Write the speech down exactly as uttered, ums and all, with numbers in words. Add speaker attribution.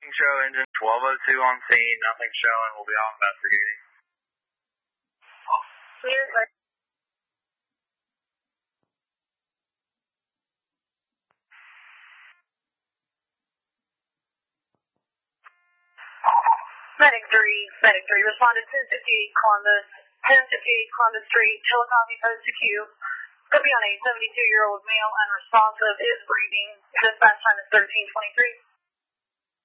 Speaker 1: Show engine twelve oh two on scene, nothing showing, we'll be out investigating.
Speaker 2: Clear. Medic three, Medic three, responded ten fifty-eight Columbus, ten fifty-eight Columbus Street, telecopy post to Q. Could be on a seventy-two-year-old male, unresponsive, is breathing. Dispatch time is thirteen twenty-three.